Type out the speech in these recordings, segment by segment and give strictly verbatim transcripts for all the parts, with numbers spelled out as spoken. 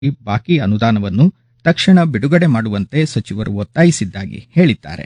ಬಾಕಿ ಅನುದಾನವನ್ನು ತಕ್ಷಣ ಬಿಡುಗಡೆ ಮಾಡುವಂತೆ ಸಚಿವರು ಒತ್ತಾಯಿಸಿದ್ದಾಗಿ ಹೇಳಿದ್ದಾರೆ.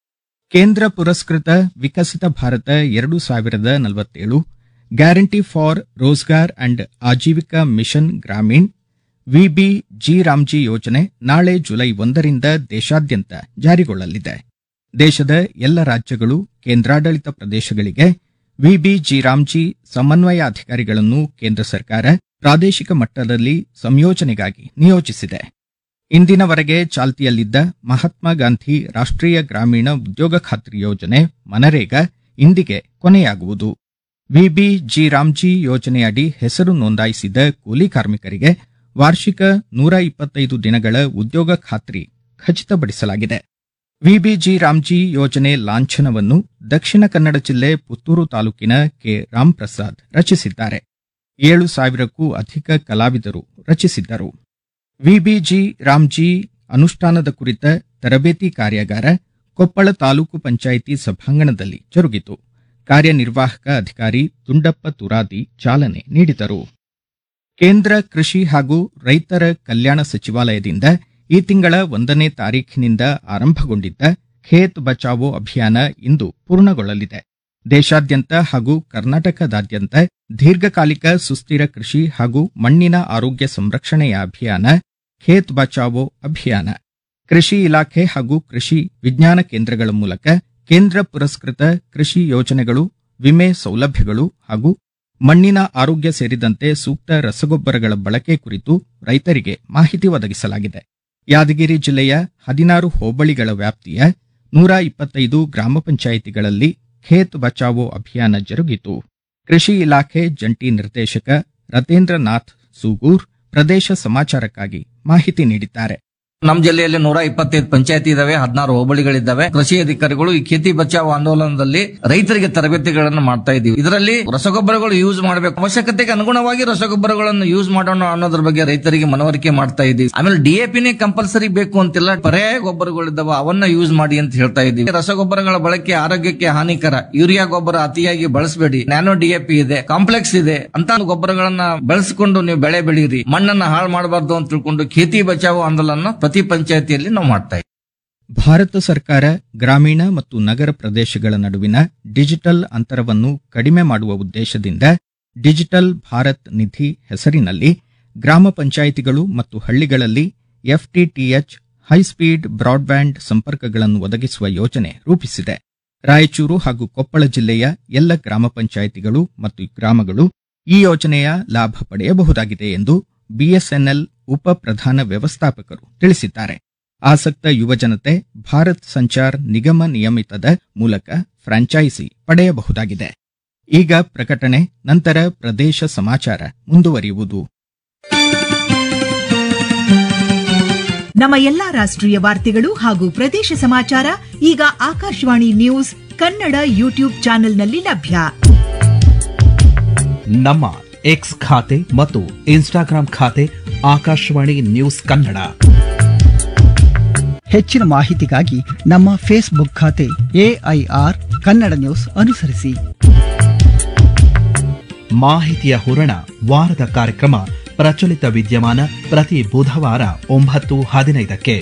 ಕೇಂದ್ರ ಪುರಸ್ಕೃತ ವಿಕಸಿತ ಭಾರತ ಎರಡು ಸಾವಿರದ ನಲವತ್ತೇಳು guarantee for Rozgar and Aajeevika mission Gramin VB G Ramji ಯೋಜನೆ ನಾಳೆ ಜುಲೈ ಒಂದರಿಂದ ದೇಶಾದ್ಯಂತ ಜಾರಿಗೊಳ್ಳಲಿದೆ. ದೇಶದ ಎಲ್ಲ ರಾಜ್ಯಗಳು, ಕೇಂದ್ರಾಡಳಿತ ಪ್ರದೇಶಗಳಿಗೆ ವಿಬಿ ಜಿ ರಾಮ್ಜಿ ಸಮನ್ವಯಾಧಿಕಾರಿಗಳನ್ನು ಕೇಂದ್ರ ಸರ್ಕಾರ ಪ್ರಾದೇಶಿಕ ಮಟ್ಟದಲ್ಲಿ ಸಂಯೋಜನೆಗಾಗಿ ನಿಯೋಜಿಸಿದೆ. ಇಂದಿನವರೆಗೆ ಚಾಲ್ತಿಯಲ್ಲಿದ್ದ ಮಹಾತ್ಮ ಗಾಂಧಿ ರಾಷ್ಟ್ರೀಯ ಗ್ರಾಮೀಣ ಉದ್ಯೋಗ ಖಾತ್ರಿ ಯೋಜನೆ ಮನರೇಗಾ ಇಂದಿಗೆ ಕೊನೆಯಾಗುವುದು. ವಿಬಿ ಜಿ ರಾಮ್ಜಿ ಯೋಜನೆಯಡಿ ಹೆಸರು ನೋಂದಾಯಿಸಿದ ಕೂಲಿ ಕಾರ್ಮಿಕರಿಗೆ ವಾರ್ಷಿಕ ನೂರ ಇಪ್ಪತ್ತೈದು ದಿನಗಳ ಉದ್ಯೋಗ ಖಾತ್ರಿ ಖಚಿತಪಡಿಸಲಾಗಿದೆ. ವಿಬಿಜಿ ರಾಮ್ಜಿ ಯೋಜನೆ ಲಾಂಛನವನ್ನು ದಕ್ಷಿಣ ಕನ್ನಡ ಜಿಲ್ಲೆ ಪುತ್ತೂರು ತಾಲೂಕಿನ ಕೆ ರಾಮ್ಪ್ರಸಾದ್ ರಚಿಸಿದ್ದಾರೆ. ಏಳು ಸಾವಿರಕ್ಕೂ ಅಧಿಕ ಕಲಾವಿದರು ರಚಿಸಿದ್ದರು. ವಿಬಿಜಿ ರಾಮ್ಜಿ ಅನುಷ್ಠಾನದ ಕುರಿತ ತರಬೇತಿ ಕಾರ್ಯಾಗಾರ ಕೊಪ್ಪಳ ತಾಲೂಕು ಪಂಚಾಯಿತಿ ಸಭಾಂಗಣದಲ್ಲಿ ಜರುಗಿತು. ಕಾರ್ಯನಿರ್ವಾಹಕ ಅಧಿಕಾರಿ ತುಂಡಪ್ಪ ತುರಾದಿ ಚಾಲನೆ ನೀಡಿದರು. ಕೇಂದ್ರ ಕೃಷಿ ಹಾಗೂ ರೈತರ ಕಲ್ಯಾಣ ಸಚಿವಾಲಯದಿಂದ ಈ ತಿಂಗಳ ಒಂದನೇ ತಾರೀಖಿನಿಂದ ಆರಂಭಗೊಂಡಿದ್ದ ಖೇತ್ ಬಚಾವೋ ಅಭಿಯಾನ ಇಂದು ಪೂರ್ಣಗೊಳ್ಳಲಿದೆ. ದೇಶಾದ್ಯಂತ ಹಾಗೂ ಕರ್ನಾಟಕದಾದ್ಯಂತ ದೀರ್ಘಕಾಲಿಕ ಸುಸ್ಥಿರ ಕೃಷಿ ಹಾಗೂ ಮಣ್ಣಿನ ಆರೋಗ್ಯ ಸಂರಕ್ಷಣೆಯ ಅಭಿಯಾನ ಖೇತ್ ಬಚಾವೋ ಅಭಿಯಾನ ಕೃಷಿ ಇಲಾಖೆ ಹಾಗೂ ಕೃಷಿ ವಿಜ್ಞಾನ ಕೇಂದ್ರಗಳ ಮೂಲಕ ಕೇಂದ್ರ ಪುರಸ್ಕೃತ ಕೃಷಿ ಯೋಜನೆಗಳು, ವಿಮೆ ಸೌಲಭ್ಯಗಳು ಹಾಗೂ ಮಣ್ಣಿನ ಆರೋಗ್ಯ ಸೇರಿದಂತೆ ಸೂಕ್ತ ರಸಗೊಬ್ಬರಗಳ ಬಳಕೆ ಕುರಿತು ರೈತರಿಗೆ ಮಾಹಿತಿ ಒದಗಿಸಲಾಗಿದೆ. ಯಾದಗಿರಿ ಜಿಲ್ಲೆಯ ಹದಿನಾರು ಹೋಬಳಿಗಳ ವ್ಯಾಪ್ತಿಯ ನೂರ ಇಪ್ಪತ್ತೈದು ಗ್ರಾಮ ಪಂಚಾಯಿತಿಗಳಲ್ಲಿ ಖೇತ್ ಬಚಾವೋ ಅಭಿಯಾನ ಜರುಗಿತು. ಕೃಷಿ ಇಲಾಖೆ ಜಂಟಿ ನಿರ್ದೇಶಕ ರತೇಂದ್ರನಾಥ್ ಸೂಗೂರ್ ಪ್ರದೇಶ ಸಮಾಚಾರಕ್ಕಾಗಿ ಮಾಹಿತಿ ನೀಡಿದ್ದಾರೆ. ನಮ್ಮ ಜಿಲ್ಲೆಯಲ್ಲಿ ನೂರ ಇಪ್ಪತ್ತೈದು ಪಂಚಾಯತಿ ಇದಾವೆ, ಹದಿನಾರು ಹೋಬಳಿಗಳಿದ್ದಾವೆ. ಕೃಷಿ ಅಧಿಕಾರಿಗಳು ಈ ಖೇತಿ ಬಚಾವ್ ಆಂದೋಲನದಲ್ಲಿ ರೈತರಿಗೆ ತರಬೇತಿಗಳನ್ನು ಮಾಡ್ತಾ ಇದೀವಿ. ಇದರಲ್ಲಿ ರಸಗೊಬ್ಬರಗಳು ಯೂಸ್ ಮಾಡಬೇಕು, ಅವಶ್ಯಕತೆಗೆ ಅನುಗುಣವಾಗಿ ರಸಗೊಬ್ಬರಗಳನ್ನು ಯೂಸ್ ಮಾಡೋಣ ಅನ್ನೋದ್ರ ಬಗ್ಗೆ ರೈತರಿಗೆ ಮನವರಿಕೆ ಮಾಡ್ತಾ ಇದೀವಿ. ಆಮೇಲೆ ಡಿಎಪಿನೇ ಕಂಪಲ್ಸರಿ ಬೇಕು ಅಂತಿಲ್ಲ, ಪರ್ಯಾಯ ಗೊಬ್ಬರಗಳಿದ್ದಾವೆ ಅವನ್ನ ಯೂಸ್ ಮಾಡಿ ಅಂತ ಹೇಳ್ತಾ ಇದೀವಿ. ರಸಗೊಬ್ಬರಗಳ ಬಳಕೆ ಆರೋಗ್ಯಕ್ಕೆ ಹಾನಿಕರ, ಯೂರಿಯಾ ಗೊಬ್ಬರ ಅತಿಯಾಗಿ ಬಳಸಬೇಡಿ, ನ್ಯಾನೋ ಡಿಎಪಿ ಇದೆ, ಕಾಂಪ್ಲೆಕ್ಸ್ ಇದೆ ಅಂತ ಗೊಬ್ಬರಗಳನ್ನ ಬಳಸಿಕೊಂಡು ನೀವು ಬೆಳೆ ಬೆಳೀರಿ, ಮಣ್ಣನ್ನ ಹಾಳು ಮಾಡಬಾರ್ದು ಅಂತ ತಿಳ್ಕೊಂಡು ಖೇತಿ ಬಚಾವ್ ಆಂದೋಲನ ಪ್ರತಿ ಪಂಚಾಯತಿಯಲ್ಲಿ ನಾವು ಮಾಡ್ತಾ ಇದ್ದೀವಿ. ಭಾರತ ಸರ್ಕಾರ ಗ್ರಾಮೀಣ ಮತ್ತು ನಗರ ಪ್ರದೇಶಗಳ ನಡುವಿನ ಡಿಜಿಟಲ್ ಅಂತರವನ್ನು ಕಡಿಮೆ ಮಾಡುವ ಉದ್ದೇಶದಿಂದ ಡಿಜಿಟಲ್ ಭಾರತ್ ನಿಧಿ ಹೆಸರಿನಲ್ಲಿ ಗ್ರಾಮ ಪಂಚಾಯಿತಿಗಳು ಮತ್ತು ಹಳ್ಳಿಗಳಲ್ಲಿ ಎಫ್ಟಿಟಿಎಚ್ ಹೈಸ್ಪೀಡ್ ಬ್ರಾಡ್ಬ್ಯಾಂಡ್ ಸಂಪರ್ಕಗಳನ್ನು ಒದಗಿಸುವ ಯೋಜನೆ ರೂಪಿಸಿದೆ. ರಾಯಚೂರು ಹಾಗೂ ಕೊಪ್ಪಳ ಜಿಲ್ಲೆಯ ಎಲ್ಲ ಗ್ರಾಮ ಪಂಚಾಯಿತಿಗಳು ಮತ್ತು ಗ್ರಾಮಗಳು ಈ ಯೋಜನೆಯ ಲಾಭ ಪಡೆಯಬಹುದಾಗಿದೆ ಎಂದು ಬಿಎಸ್ಎನ್ಎಲ್ ಉಪ ಪ್ರಧಾನ ವ್ಯವಸ್ಥಾಪಕರು ತಿಳಿಸಿದ್ದಾರೆ. ಆಸಕ್ತ ಯುವಜನತೆ ಭಾರತ್ ಸಂಚಾರ್ ನಿಗಮ ನಿಯಮಿತದ ಮೂಲಕ ಫ್ರಾಂಚೈಸಿ ಪಡೆಯಬಹುದಾಗಿದೆ. ಈಗ ಪ್ರಕಟಣೆ, ನಂತರ ಪ್ರದೇಶ ಸಮಾಚಾರ ಮುಂದುವರಿಯುವುದು. ನಮ್ಮ ಎಲ್ಲಾ ರಾಷ್ಟ್ರೀಯ ವಾರ್ತೆಗಳು ಹಾಗೂ ಪ್ರದೇಶ ಸಮಾಚಾರ ಈಗ ಆಕಾಶವಾಣಿ ನ್ಯೂಸ್ ಕನ್ನಡ ಯೂಟ್ಯೂಬ್ ಚಾನೆಲ್ನಲ್ಲಿ ಲಭ್ಯ. ನಮ್ಮ ಎಕ್ಸ್ ಖಾತೆ ಮತ್ತು ಇನ್ಸ್ಟಾಗ್ರಾಂ ಖಾತೆ ಆಕಾಶವಾಣಿ ನ್ಯೂಸ್ ಕನ್ನಡ. ಹೆಚ್ಚಿನ ಮಾಹಿತಿಗಾಗಿ ನಮ್ಮ ಫೇಸ್ಬುಕ್ ಖಾತೆ ಎಐಆರ್ ಕನ್ನಡ ನ್ಯೂಸ್ ಅನುಸರಿಸಿ. ಮಾಹಿತಿಯ ಹೂರಣ ವಾರದ ಕಾರ್ಯಕ್ರಮ ಪ್ರಚಲಿತ ವಿದ್ಯಮಾನ ಪ್ರತಿ ಬುಧವಾರ ಒಂಬತ್ತು ಹದಿನೈದಕ್ಕೆ.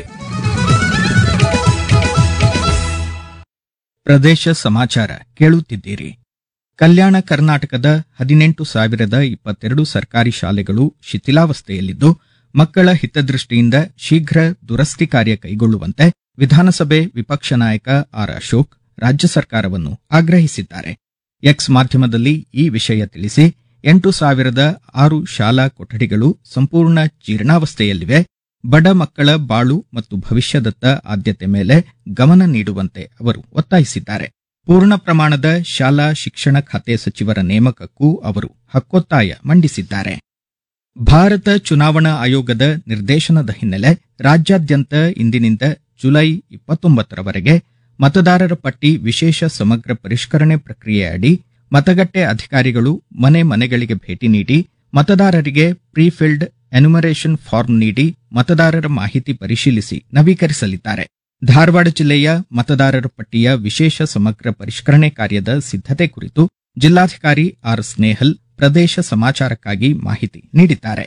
ಪ್ರದೇಶ ಸಮಾಚಾರ ಕೇಳುತ್ತಿದ್ದೀರಿ. ಕಲ್ಯಾಣ ಕರ್ನಾಟಕದ ಹದಿನೆಂಟು ಸಾವಿರದ ಇಪ್ಪತ್ತೆರಡು ಸರ್ಕಾರಿ ಶಾಲೆಗಳು ಶಿಥಿಲಾವಸ್ಥೆಯಲ್ಲಿದ್ದು, ಮಕ್ಕಳ ಹಿತದೃಷ್ಟಿಯಿಂದ ಶೀಘ್ರ ದುರಸ್ತಿ ಕಾರ್ಯ ಕೈಗೊಳ್ಳುವಂತೆ ವಿಧಾನಸಭೆ ವಿಪಕ್ಷ ನಾಯಕ ಆರ್ ಅಶೋಕ್ ರಾಜ್ಯ ಸರ್ಕಾರವನ್ನು ಆಗ್ರಹಿಸಿದ್ದಾರೆ. ಎಕ್ಸ್ ಮಾಧ್ಯಮದಲ್ಲಿ ಈ ವಿಷಯ ತಿಳಿಸಿ, ಎಂಟು ಸಾವಿರದ ಆರು ಶಾಲಾ ಕೊಠಡಿಗಳು ಸಂಪೂರ್ಣ ಜೀರ್ಣಾವಸ್ಥೆಯಲ್ಲಿವೆ. ಬಡ ಮಕ್ಕಳ ಬಾಳು ಮತ್ತು ಭವಿಷ್ಯದತ್ತ ಆದ್ಯತೆ ಮೇಲೆ ಗಮನ ನೀಡುವಂತೆ ಅವರು ಒತ್ತಾಯಿಸಿದ್ದಾರೆ. ಪೂರ್ಣ ಪ್ರಮಾಣದ ಶಾಲಾ ಶಿಕ್ಷಣ ಖಾತೆ ಸಚಿವರ ನೇಮಕಕ್ಕೂ ಅವರು ಹಕ್ಕೊತ್ತಾಯ ಮಂಡಿಸಿದ್ದಾರೆ. ಭಾರತ ಚುನಾವಣಾ ಆಯೋಗದ ನಿರ್ದೇಶನದ ಹಿನ್ನೆಲೆ ರಾಜ್ಯಾದ್ಯಂತ ಇಂದಿನಿಂದ ಜುಲೈ ಇಪ್ಪತ್ತೊಂಬತ್ತರವರೆಗೆ ಮತದಾರರ ಪಟ್ಟಿ ವಿಶೇಷ ಸಮಗ್ರ ಪರಿಷ್ಕರಣೆ ಪ್ರಕ್ರಿಯೆ ಅಡಿ ಮತಗಟ್ಟೆ ಅಧಿಕಾರಿಗಳು ಮನೆ ಮನೆಗಳಿಗೆ ಭೇಟಿ ನೀಡಿ ಮತದಾರರಿಗೆ ಪ್ರೀಫಿಲ್ಡ್ ಎನ್ಯುಮರೇಷನ್ ಫಾರ್ಮ್ ನೀಡಿ ಮತದಾರರ ಮಾಹಿತಿ ಪರಿಶೀಲಿಸಿ ನವೀಕರಿಸಲಿದ್ದಾರೆ. ಧಾರವಾಡ ಜಿಲ್ಲೆಯ ಮತದಾರರ ಪಟ್ಟಿಯ ವಿಶೇಷ ಸಮಗ್ರ ಪರಿಷ್ಕರಣೆ ಕಾರ್ಯದ ಸಿದ್ಧತೆ ಕುರಿತು ಜಿಲ್ಲಾಧಿಕಾರಿ ಆರ್ ಸ್ನೇಹಲ್ ಪ್ರದೇಶ ಸಮಾಚಾರಕ್ಕಾಗಿ ಮಾಹಿತಿ ನೀಡಿದ್ದಾರೆ.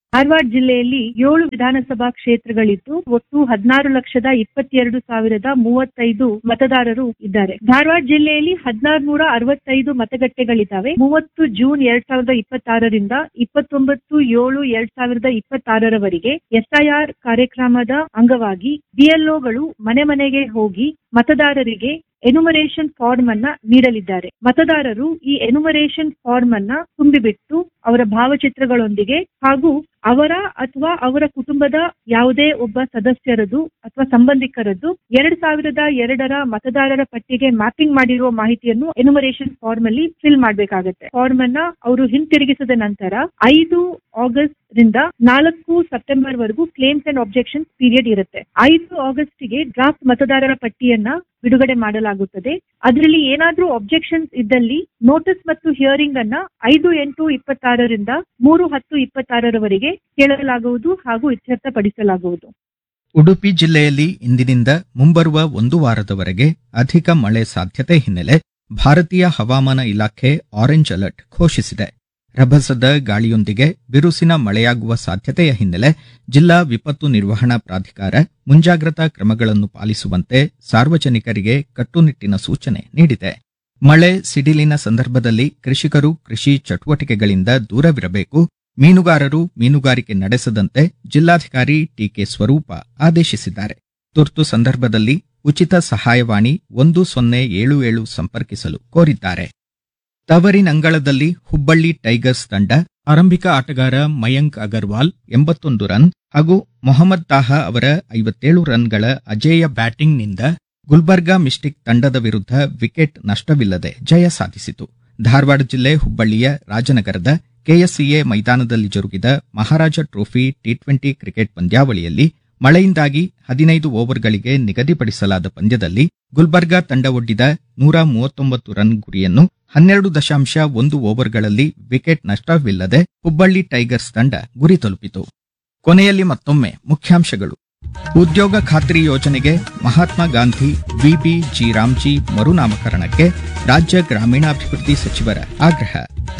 ಧಾರವಾಡ ಜಿಲ್ಲೆಯಲ್ಲಿ ಏಳು ವಿಧಾನಸಭಾ ಕ್ಷೇತ್ರಗಳಿದ್ದು ಒಟ್ಟು ಹದಿನಾರು ಲಕ್ಷದ ಇಪ್ಪತ್ತೆರಡು ಸಾವಿರದ ಮೂವತ್ತೈದು ಮತದಾರರು ಇದ್ದಾರೆ. ಧಾರವಾಡ ಜಿಲ್ಲೆಯಲ್ಲಿ ಹದಿನಾರು ನೂರ ಅರವತ್ತೈದು ಮತಗಟ್ಟೆಗಳಿದ್ದಾವೆ. ಮೂವತ್ತು ಜೂನ್ ಎರಡ್ ಸಾವಿರದ ಇಪ್ಪತ್ತಾರರಿಂದ ಇಪ್ಪತ್ತೊಂಬತ್ತು ಏಳು ಎರಡ್ ಸಾವಿರದ ಇಪ್ಪತ್ತಾರರವರೆಗೆ ಎಸ್ಐಆರ್ ಕಾರ್ಯಕ್ರಮದ ಅಂಗವಾಗಿ ಬಿಎಲ್ಒಗಳು ಮನೆ ಮನೆಗೆ ಹೋಗಿ ಮತದಾರರಿಗೆ ಎನುಮರೇಷನ್ ಫಾರ್ಮ್ ಅನ್ನ ನೀಡಲಿದ್ದಾರೆ. ಮತದಾರರು ಈ ಎನುಮರೇಷನ್ ಫಾರ್ಮ್ ಅನ್ನ ತುಂಬಿಬಿಟ್ಟು ಅವರ ಭಾವಚಿತ್ರಗಳೊಂದಿಗೆ ಹಾಗೂ ಅವರ ಅಥವಾ ಅವರ ಕುಟುಂಬದ ಯಾವುದೇ ಒಬ್ಬ ಸದಸ್ಯರದು ಅಥವಾ ಸಂಬಂಧಿಕರದ್ದು ಎರಡ್ ಸಾವಿರದ ಎರಡರ ಮತದಾರರ ಪಟ್ಟಿಗೆ ಮ್ಯಾಪಿಂಗ್ ಮಾಡಿರುವ ಮಾಹಿತಿಯನ್ನು ಎನುಮರೇಷನ್ ಫಾರ್ಮ್ ಅಲ್ಲಿ ಫಿಲ್ ಮಾಡಬೇಕಾಗತ್ತೆ. ಫಾರ್ಮ್ ಅನ್ನ ಅವರು ಹಿಂತಿರುಗಿಸಿದ ನಂತರ ಐದು ಆಗಸ್ಟ್ ರಿಂದ ನಾಲ್ಕು ಸೆಪ್ಟೆಂಬರ್ ವರೆಗೂ ಕ್ಲೇಮ್ಸ್ ಅಂಡ್ ಆಬ್ಜೆಕ್ಷನ್ ಪೀರಿಯಡ್ ಇರುತ್ತೆ. ಐದು ಆಗಸ್ಟ್ ಗೆ ಡ್ರಾಫ್ಟ್ ಮತದಾರರ ಪಟ್ಟಿಯನ್ನ ಬಿಡುಗಡೆ ಮಾಡಲಾಗುತ್ತದೆ. ಅದರಲ್ಲಿ ಏನಾದ್ರೂ ಆಬ್ಜೆಕ್ಷನ್ಸ್ ಇದ್ದಲ್ಲಿ ನೋಟಿಸ್ ಮತ್ತು ಹಿಯರಿಂಗ್ ಅನ್ನ ಐದು ಎಂಟು ಇಪ್ಪತ್ತಾರರಿಂದ ಮೂರು ಹತ್ತು ಇಪ್ಪತ್ತಾರರವರೆಗೆ ಕೇಳಲಾಗುವುದು ಹಾಗೂ ಇತ್ಯರ್ಥಪಡಿಸಲಾಗುವುದು. ಉಡುಪಿ ಜಿಲ್ಲೆಯಲ್ಲಿ ಇಂದಿನಿಂದ ಮುಂಬರುವ ಒಂದು ವಾರದವರೆಗೆ ಅಧಿಕ ಮಳೆ ಸಾಧ್ಯತೆ ಹಿನ್ನೆಲೆ ಭಾರತೀಯ ಹವಾಮಾನ ಇಲಾಖೆ ಆರೆಂಜ್ ಅಲರ್ಟ್ ಘೋಷಿಸಿದೆ. ರಭಸದ ಗಾಳಿಯೊಂದಿಗೆ ಬಿರುಸಿನ ಮಳೆಯಾಗುವ ಸಾಧ್ಯತೆಯ ಹಿನ್ನೆಲೆ ಜಿಲ್ಲಾ ವಿಪತ್ತು ನಿರ್ವಹಣಾ ಪ್ರಾಧಿಕಾರ ಮುಂಜಾಗ್ರತಾ ಕ್ರಮಗಳನ್ನು ಪಾಲಿಸುವಂತೆ ಸಾರ್ವಜನಿಕರಿಗೆ ಕಟ್ಟುನಿಟ್ಟಿನ ಸೂಚನೆ ನೀಡಿದೆ. ಮಳೆ ಸಿಡಿಲಿನ ಸಂದರ್ಭದಲ್ಲಿ ಕೃಷಿಕರು ಕೃಷಿ ಚಟುವಟಿಕೆಗಳಿಂದ ದೂರವಿರಬೇಕು. ಮೀನುಗಾರರು ಮೀನುಗಾರಿಕೆ ನಡೆಸದಂತೆ ಜಿಲ್ಲಾಧಿಕಾರಿ ಟಿಕೆ ಸ್ವರೂಪ ಆದೇಶಿಸಿದ್ದಾರೆ. ತುರ್ತು ಸಂದರ್ಭದಲ್ಲಿ ಉಚಿತ ಸಹಾಯವಾಣಿ ಒಂದು ಸೊನ್ನೆ ಏಳು ಏಳು ಸಂಪರ್ಕಿಸಲು ಕೋರಿದ್ದಾರೆ. ತವರಿನಂಗಳದಲ್ಲಿ ಹುಬ್ಬಳ್ಳಿ ಟೈಗರ್ಸ್ ತಂಡ ಆರಂಭಿಕ ಆಟಗಾರ ಮಯಾಂಕ್ ಅಗರ್ವಾಲ್ ಎಂಬತ್ತೊಂದು ರನ್ ಹಾಗೂ ಮೊಹಮ್ಮದ್ ತಾಹಾ ಅವರ ಐವತ್ತೇಳು ರನ್ಗಳ ಅಜೇಯ ಬ್ಯಾಟಿಂಗ್ನಿಂದ ಗುಲ್ಬರ್ಗಾ ಮಿಸ್ಟಿಕ್ ತಂಡದ ವಿರುದ್ಧ ವಿಕೆಟ್ ನಷ್ಟವಿಲ್ಲದೆ ಜಯ ಸಾಧಿಸಿತು. ಧಾರವಾಡ ಜಿಲ್ಲೆ ಹುಬ್ಬಳ್ಳಿಯ ರಾಜನಗರದ ಕೆಎಸ್ಸಿಎ ಮೈದಾನದಲ್ಲಿ ಜರುಗಿದ ಮಹಾರಾಜ ಟ್ರೋಫಿ ಟಿ ಟ್ವೆಂಟಿ ಕ್ರಿಕೆಟ್ ಪಂದ್ಯಾವಳಿಯಲ್ಲಿ ಮಳೆಯಿಂದಾಗಿ ಹದಿನೈದು ಓವರ್ಗಳಿಗೆ ನಿಗದಿಪಡಿಸಲಾದ ಪಂದ್ಯದಲ್ಲಿ ಗುಲ್ಬರ್ಗಾ ತಂಡ ಒಡ್ಡಿದ ನೂರ ಮೂವತ್ತೊಂಬತ್ತು ರನ್ ಗುರಿಯನ್ನು ಹನ್ನೆರಡು ದಶಾಂಶ ಒಂದು ಓವರ್ಗಳಲ್ಲಿ ವಿಕೆಟ್ ನಷ್ಟವಿಲ್ಲದೆ ಹುಬ್ಬಳ್ಳಿ ಟೈಗರ್ಸ್ ತಂಡ ಗುರಿ ತಲುಪಿತು. ಕೊನೆಯಲ್ಲಿ ಮತ್ತೊಮ್ಮೆ ಮುಖ್ಯಾಂಶಗಳು. ಉದ್ಯೋಗ ಖಾತ್ರಿ ಯೋಜನೆಗೆ ಮಹಾತ್ಮ ಗಾಂಧಿ ವಿಬಿ ಜಿ ರಾಮ್ಜಿ ಮರುನಾಮಕರಣಕ್ಕೆ ರಾಜ್ಯ ಗ್ರಾಮೀಣಾಭಿವೃದ್ಧಿ ಸಚಿವರ ಆಗ್ರಹ.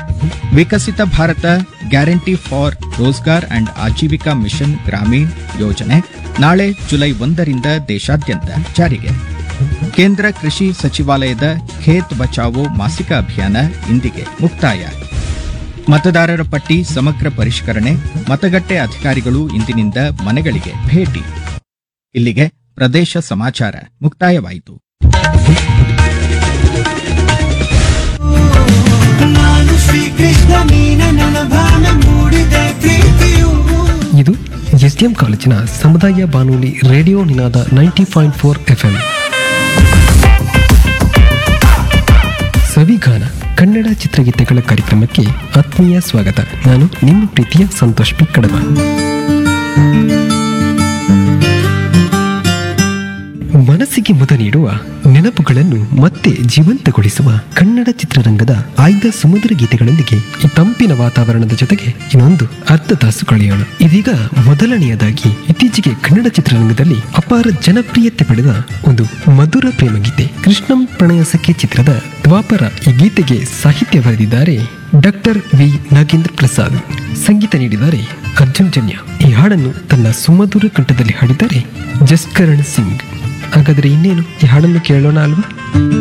ವಿಕಸಿತ Bharat guarantee for Rozgar and Aajeevika mission Gramin ಯೋಜನೆ ನಾಳೆ ಜುಲೈ ಒಂದರಿಂದ ದೇಶಾದ್ಯಂತ ಜಾರಿಗೆ. ಕೇಂದ್ರ ಕೃಷಿ ಸಚಿವಾಲಯದ ಖೇತ್ ಬಚಾವೋ ಮಾಸಿಕ ಅಭಿಯಾನ ಇಂದಿಗೆ ಮುಕ್ತಾಯ. ಮತದಾರರ ಪಟ್ಟಿ ಸಮಗ್ರ ಪರಿಷ್ಕರಣೆ, ಮತಗಟ್ಟೆ ಅಧಿಕಾರಿಗಳು ಇಂದಿನಿಂದ ಮನೆಗಳಿಗೆ ಭೇಟಿ. ಇಲ್ಲಿಗೆ ಪ್ರದೇಶ ಸಮಾಚಾರ ಮುಕ್ತಾಯವಾಯಿತು. ಇದು ಎಸ್ಡಿಎಂ ಕಾಲೇಜಿನ ಸಮುದಾಯ ಬಾನುಲಿ ರೇಡಿಯೋ ನಿನಾದ ninety point four FM. ಸವಿಗಾನ Kannada ಚಿತ್ರಗೀತೆಗಳ ಕಾರ್ಯಕ್ರಮಕ್ಕೆ ಆತ್ಮೀಯ ಸ್ವಾಗತ. ನಾನು ನಿಮ್ಮ ಪ್ರೀತಿಯ ಸಂತೋಷ್ ಪಿ ಕಡಬ. ಮನಸ್ಸಿಗೆ ಮುದ ನೀಡುವ ನೆನಪುಗಳನ್ನು ಮತ್ತೆ ಜೀವಂತಗೊಳಿಸುವ ಕನ್ನಡ ಚಿತ್ರರಂಗದ ಆಯ್ದ ಸುಮಧುರ ಗೀತೆಗಳೊಂದಿಗೆ ಈ ತಂಪಿನ ವಾತಾವರಣದ ಜೊತೆಗೆ ಇನ್ನೊಂದು ಅರ್ಧ ತಾಸು ಕಳೆಯೋಣ. ಇದೀಗ ಮೊದಲನೆಯದಾಗಿ ಇತ್ತೀಚೆಗೆ ಕನ್ನಡ ಚಿತ್ರರಂಗದಲ್ಲಿ ಅಪಾರ ಜನಪ್ರಿಯತೆ ಪಡೆದ ಒಂದು ಮಧುರ ಪ್ರೇಮ ಗೀತೆ ಕೃಷ್ಣಂ ಪ್ರಣಯ ಸಖಿ ಚಿತ್ರದ ದ್ವಾಪರ. ಈ ಗೀತೆಗೆ ಸಾಹಿತ್ಯ ಬರೆದಿದ್ದಾರೆ ಡಾಕ್ಟರ್ ವಿ ನಾಗೇಂದ್ರ ಪ್ರಸಾದ್, ಸಂಗೀತ ನೀಡಿದ್ದಾರೆ ಅರ್ಜುನ್ ಜನ್ಯ. ಈ ಹಾಡನ್ನು ತನ್ನ ಸುಮಧುರ ಕಂಠದಲ್ಲಿ ಹಾಡಿದ್ದಾರೆ ಜಸ್ಕರಣ್ ಸಿಂಗ್. ಹಾಗಾದ್ರೆ ಇನ್ನೇನು, ಈ ಹಾಡನ್ನು ಕೇಳೋಣ ಅಲ್ವಾ?